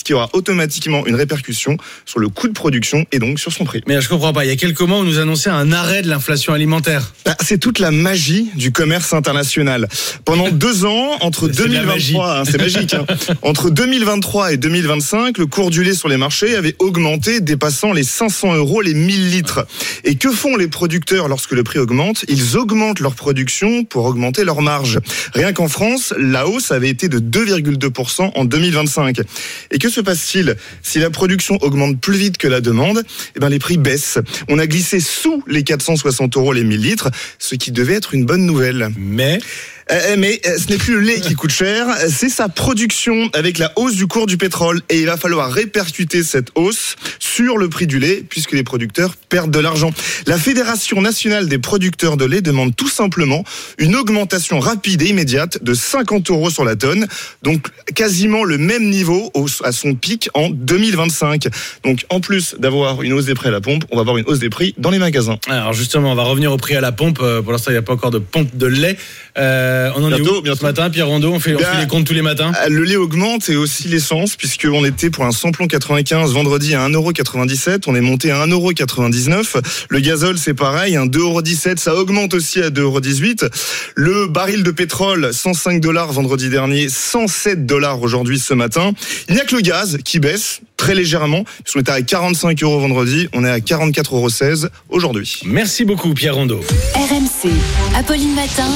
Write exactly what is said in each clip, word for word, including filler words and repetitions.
qui aura automatiquement une répercussion sur le coût de production et donc sur son prix. Mais je comprends pas, il y a quelques mois on nous annonçait un arrêt de l'inflation alimentaire. Bah, c'est toute la magie du commerce international. Pendant deux ans, entre c'est deux mille vingt-trois, hein, c'est magique, hein, entre deux mille vingt-trois et deux mille vingt-cinq, le cours du lait sur les marchés avait augmenté, dépassant les cinq cents euros les mille litres. Et que font les producteurs lorsque le prix augmente ? Ils augmentent leur production pour augmenter leur marge. Rien qu'en France, la hausse avait été de deux virgule deux pour cent en deux mille vingt-cinq. Et que se passe-t-il ? Si la production augmente plus vite que la demande, eh ben les prix baissent. On a glissé sous les quatre cent soixante euros les mille litres, ce qui devait être une bonne nouvelle. Mais... Euh, mais euh, ce n'est plus le lait qui coûte cher, c'est sa production avec la hausse du cours du pétrole. Et il va falloir répercuter cette hausse sur le prix du lait puisque les producteurs perdent de l'argent. La Fédération nationale des producteurs de lait demande tout simplement une augmentation rapide et immédiate de cinquante euros sur la tonne. Donc quasiment le même niveau au, à son pic en deux mille vingt-cinq. Donc en plus d'avoir une hausse des prix à la pompe, on va avoir une hausse des prix dans les magasins. Alors justement, on va revenir au prix à la pompe. Pour l'instant, il n'y a pas encore de pompe de lait. Euh, on en bientôt, est où bientôt. Ce matin, Pierre Rondeau, on fait, on fait les comptes tous les matins. Le lait augmente et aussi l'essence, puisqu'on était pour un samplon quatre-vingt-quinze vendredi à un euro quatre-vingt-dix-sept, on est monté à un euro quatre-vingt-dix-neuf. Le gazole, c'est pareil, un deux euros dix-sept, ça augmente aussi à deux euros dix-huit. Le baril de pétrole, cent cinq dollars vendredi dernier, cent sept dollars aujourd'hui ce matin. Il n'y a que le gaz qui baisse très légèrement, puisqu'on était à quarante-cinq euros vendredi, on est à quarante-quatre euros seize aujourd'hui. Merci beaucoup Pierre Rondeau. R M C, Apolline Matin.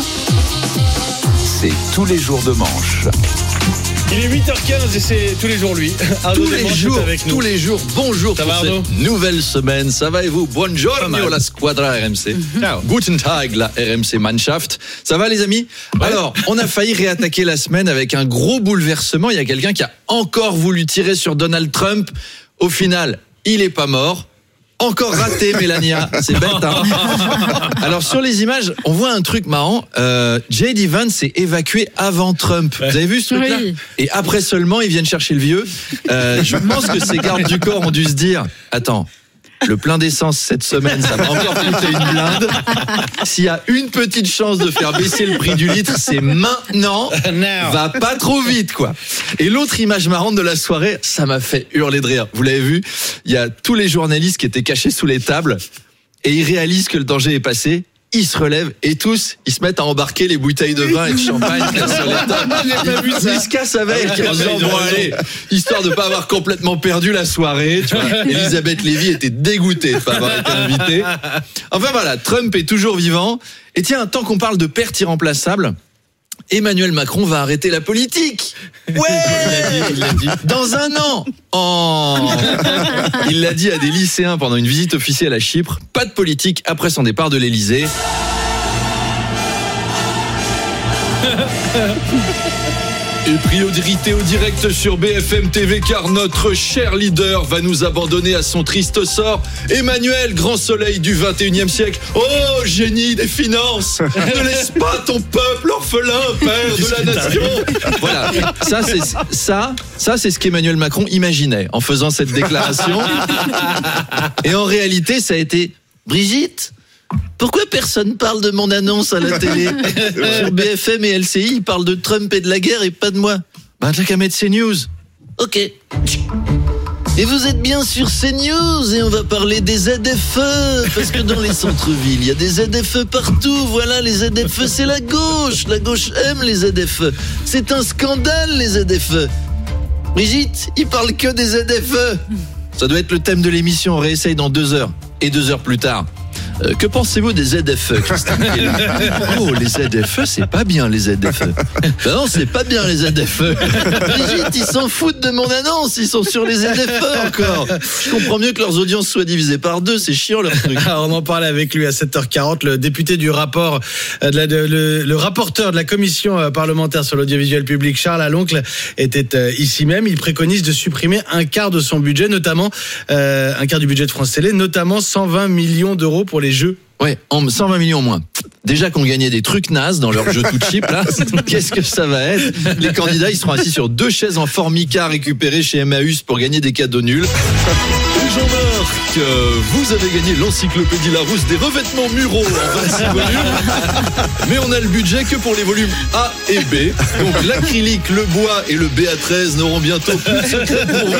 C'est tous les jours de manche. Il est huit heures quinze et c'est tous les jours lui. Arnaud tous les jours, avec nous. tous les jours. Bonjour ça pour va, cette nouvelle semaine. Ça va et vous? Buongiorno la squadra R M C. Ciao. Guten Tag la R M C Mannschaft. Ça va les amis? Ouais. Alors, on a failli réattaquer la semaine avec un gros bouleversement. Il y a quelqu'un qui a encore voulu tirer sur Donald Trump. Au final, il est pas mort. Encore raté, Mélania. C'est bête, hein. Alors, sur les images, on voit un truc marrant. Euh, J D Vance s'est évacué avant Trump. Vous avez vu ce truc-là? Oui. Et après seulement, ils viennent chercher le vieux. Euh, je pense que ces gardes du corps ont dû se dire, attends, le plein d'essence cette semaine, ça va encore coûter une blinde. S'il y a une petite chance de faire baisser le prix du litre, c'est maintenant. No. Va pas trop vite, quoi. Et l'autre image marrante de la soirée, ça m'a fait hurler de rire. Vous l'avez vu? Il y a tous les journalistes qui étaient cachés sous les tables et ils réalisent que le danger est passé. Ils se relèvent et tous, ils se mettent à embarquer les bouteilles de vin et de champagne sur les tables. J'ai pas vu ça. Ils se cassent avec en disant bon allez, histoire de pas avoir complètement perdu la soirée. Tu vois, Elisabeth Lévy était dégoûtée de pas avoir été invitée. Enfin voilà, Trump est toujours vivant. Et tiens, tant qu'on parle de pertes irremplaçables, Emmanuel Macron va arrêter la politique. Ouais. Il l'a dit, il l'a dit. Dans un an. Oh. Il l'a dit à des lycéens pendant une visite officielle à Chypre. Pas de politique après son départ de l'Élysée. Et priorité au direct sur B F M T V car notre cher leader va nous abandonner à son triste sort. Emmanuel, grand soleil du vingt et unième siècle. Oh, génie des finances. Ne laisse pas ton peuple orphelin, père de la nation. Voilà, ça c'est, ça, ça, c'est ce qu'Emmanuel Macron imaginait en faisant cette déclaration. Et en réalité, ça a été Brigitte. Pourquoi personne parle de mon annonce à la télé? Sur B F M et L C I, ils parlent de Trump et de la guerre et pas de moi. Ben, t'as qu'à mettre CNews. Ok. Et vous êtes bien sur CNews et on va parler des Z F E. Parce que dans les centres-villes, il y a des Z F E partout. Voilà, les Z F E, c'est la gauche. La gauche aime les Z F E. C'est un scandale, les Z F E. Brigitte, ils parlent que des Z F E. Ça doit être le thème de l'émission. On réessaye dans deux heures. Et deux heures plus tard. Euh, que pensez-vous des Z F E, Christine? Oh, les Z F E, c'est pas bien, les Z F E. Ben non, c'est pas bien, les Z F E. Brigitte, ils s'en foutent de mon annonce, ils sont sur les Z F E encore. Je comprends mieux que leurs audiences soient divisées par deux, c'est chiant leur truc. Alors, on en parlait avec lui à sept heures quarante, le député du rapport, de la, de, le, le rapporteur de la commission parlementaire sur l'audiovisuel public, Charles Aloncle, était ici même. Il préconise de supprimer un quart de son budget, notamment euh, un quart du budget de France Télé, notamment cent vingt millions d'euros pour les jeux. Ouais, en cent vingt millions moins. Déjà qu'on gagnait des trucs nazes dans leur jeu tout cheap, là, qu'est-ce que ça va être? Les candidats, ils seront assis sur deux chaises en formica récupérées chez Emmaüs pour gagner des cadeaux nuls. Jean-Marc, euh, vous avez gagné l'encyclopédie Larousse des revêtements muraux en vingt-six volumes, mais on a le budget que pour les volumes A et B. Donc l'acrylique, le bois et le B A treize n'auront bientôt plus de secret pour vous.